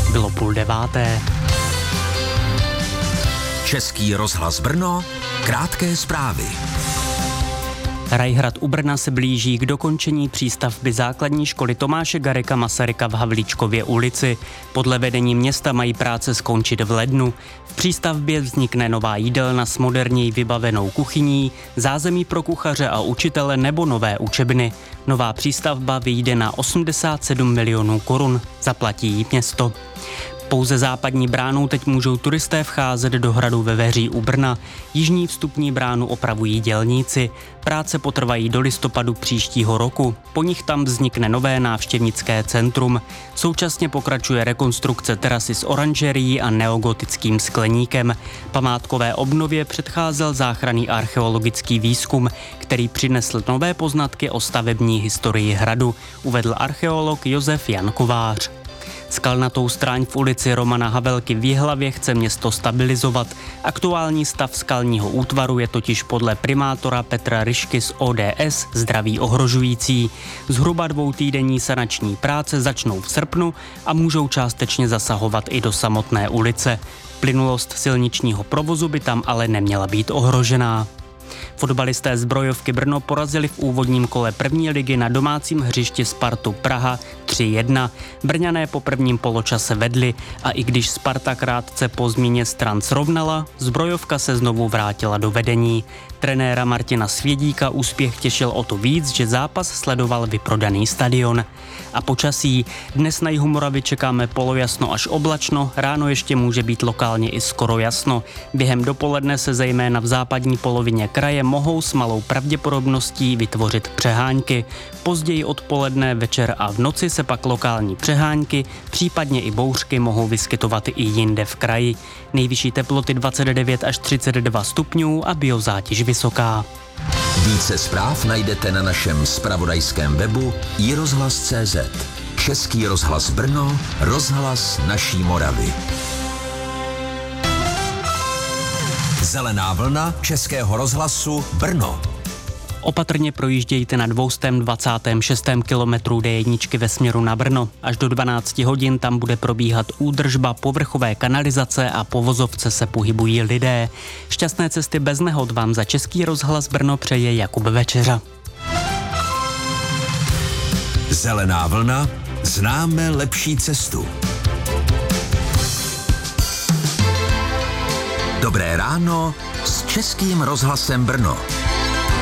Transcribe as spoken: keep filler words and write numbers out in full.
Bylo půl deváté. Český rozhlas Brno, krátké zprávy. Rajhrad u Brna se blíží k dokončení přístavby základní školy Tomáše Garrigua Masaryka v Havlíčkově ulici. Podle vedení města mají práce skončit v lednu. V přístavbě vznikne nová jídelna s moderněji vybavenou kuchyní, zázemí pro kuchaře a učitele nebo nové učebny. Nová přístavba vyjde na osmdesát sedm milionů korun, zaplatí ji město. Pouze západní bránou teď můžou turisté vcházet do hradu ve Veří u Brna. Jižní vstupní bránu opravují dělníci. Práce potrvají do listopadu příštího roku. Po nich tam vznikne nové návštěvnické centrum. Současně pokračuje rekonstrukce terasy s oranžerií a neogotickým skleníkem. Památkové obnově předcházel záchranný archeologický výzkum, který přinesl nové poznatky o stavební historii hradu, uvedl archeolog Josef Jan Kovář. Skalnatou stráň v ulici Romana Havelky v Jihlavě chce město stabilizovat. Aktuální stav skalního útvaru je totiž podle primátora Petra Ryšky z O D S zdraví ohrožující. Zhruba dvoutýdenní sanační práce začnou v srpnu a můžou částečně zasahovat i do samotné ulice. Plynulost silničního provozu by tam ale neměla být ohrožená. Fotbalisté Zbrojovky Brno porazili v úvodním kole první ligy na domácím hřišti Spartu Praha tři jedna. Brňané po prvním poločase vedli a i když Sparta krátce po změně stran srovnala, Zbrojovka se znovu vrátila do vedení. Trenéra Martina Svědíka úspěch těšil o to víc, že zápas sledoval vyprodaný stadion. A počasí. Dnes na jihu Moravy čekáme polojasno až oblačno, ráno ještě může být lokálně i skoro jasno. Během dopoledne se zejména v západní polovině kraje mohou s malou pravděpodobností vytvořit přehánky. Později odpoledne, večer a v noci se pak lokální přehánky, případně i bouřky mohou vyskytovat i jinde v kraji. Nejvyšší teploty dvacet devět až třicet dva stupňů a biozátěž vysoká. Více zpráv najdete na našem zpravodajském webu i rozhlas tečka cé zet. Český rozhlas Brno, rozhlas naší Moravy. Zelená vlna Českého rozhlasu Brno. Opatrně projíždějte na dvě dvacet šest kilometrů dé jedna ve směru na Brno. Až do dvanáct hodin tam bude probíhat údržba povrchové kanalizace a po vozovce se pohybují lidé. Šťastné cesty bez nehod vám za Český rozhlas Brno přeje Jakub Večeřa. Zelená vlna, známe lepší cestu. Dobré ráno s Českým rozhlasem Brno.